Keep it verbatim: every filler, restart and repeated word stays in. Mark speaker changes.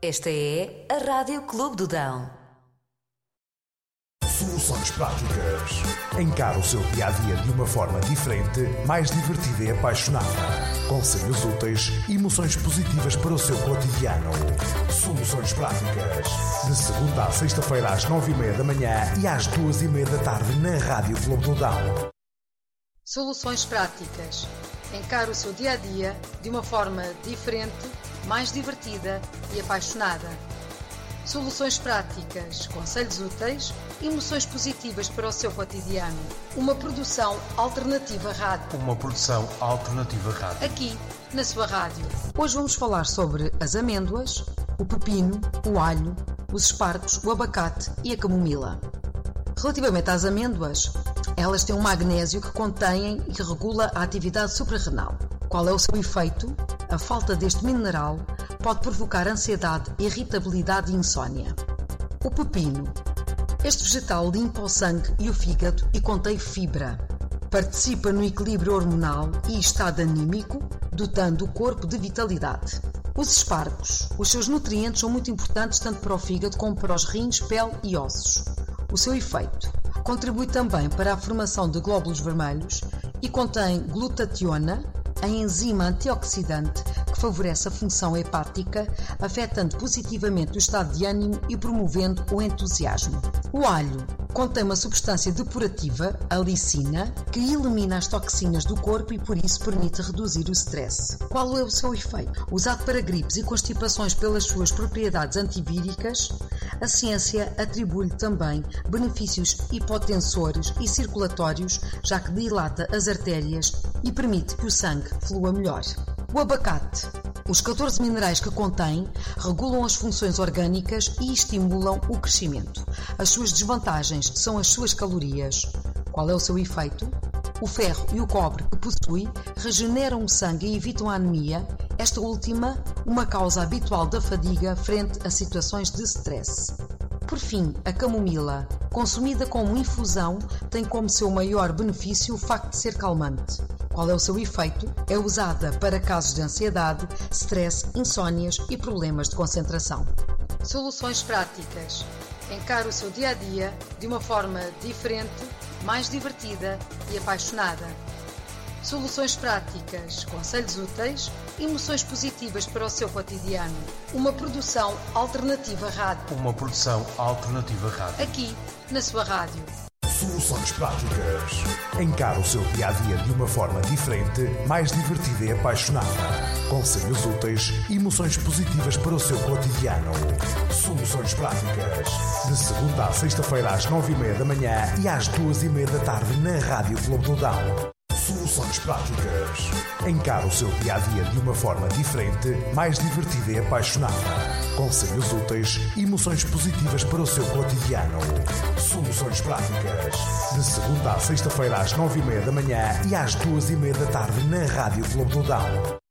Speaker 1: Esta é a Rádio Clube do Dão.
Speaker 2: Soluções práticas. Encare o seu dia-a-dia de uma forma diferente, mais divertida e apaixonada. Conselhos úteis e emoções positivas para o seu cotidiano. Soluções práticas. De segunda à sexta-feira às nove e meia da manhã e às duas e meia da tarde na Rádio Clube do Dão.
Speaker 3: Soluções práticas. Encare o seu dia-a-dia de uma forma diferente, mais divertida e apaixonada. Soluções práticas, conselhos úteis e emoções positivas para o seu cotidiano. Uma produção alternativa rádio.
Speaker 4: Uma produção alternativa rádio.
Speaker 3: Aqui, na sua rádio. Hoje vamos falar sobre as amêndoas, o pepino, o alho, os espargos, o abacate e a camomila. Relativamente às amêndoas, elas têm um magnésio que contém e que regula a atividade suprarrenal. Qual é o seu efeito? A falta deste mineral pode provocar ansiedade, irritabilidade e insónia. O pepino. Este vegetal limpa o sangue e o fígado e contém fibra. Participa no equilíbrio hormonal e estado anímico, dotando o corpo de vitalidade. Os espargos. Os seus nutrientes são muito importantes tanto para o fígado como para os rins, pele e ossos. O seu efeito. Contribui também para a formação de glóbulos vermelhos e contém glutationa, a enzima antioxidante que favorece a função hepática, afetando positivamente o estado de ânimo e promovendo o entusiasmo. O alho contém uma substância depurativa, a lisina, que elimina as toxinas do corpo e por isso permite reduzir o stress. Qual é o seu efeito? Usado para gripes e constipações pelas suas propriedades antivíricas, a ciência atribui-lhe também benefícios hipotensores e circulatórios, já que dilata as artérias e permite que o sangue flua melhor. O abacate. Os catorze minerais que contém regulam as funções orgânicas e estimulam o crescimento. As suas desvantagens são as suas calorias. Qual é o seu efeito? O ferro e o cobre que possui regeneram o sangue e evitam a anemia, esta última uma causa habitual da fadiga frente a situações de stress. Por fim, a camomila, consumida como infusão, tem como seu maior benefício o facto de ser calmante. Qual é o seu efeito? É usada para casos de ansiedade, stress, insónias e problemas de concentração. Soluções práticas. Encare o seu dia-a-dia de uma forma diferente, mais divertida e apaixonada. Soluções práticas, conselhos úteis e emoções positivas para o seu cotidiano. Uma produção alternativa rádio.
Speaker 4: Uma produção alternativa rádio.
Speaker 3: Aqui, na sua rádio.
Speaker 2: Soluções práticas. Encare o seu dia-a-dia de uma forma diferente, mais divertida e apaixonada. Conselhos úteis e emoções positivas para o seu cotidiano. Soluções práticas. De segunda à sexta-feira às nove e meia da manhã e às duas e meia da tarde na Rádio Clube do Dão. Soluções práticas. Encare o seu dia-a-dia de uma forma diferente, mais divertida e apaixonada. Conselhos úteis e emoções positivas para o seu cotidiano. Soluções práticas. De segunda à sexta-feira às nove e meia da manhã e às duas e meia da tarde na Rádio Clube do Dão.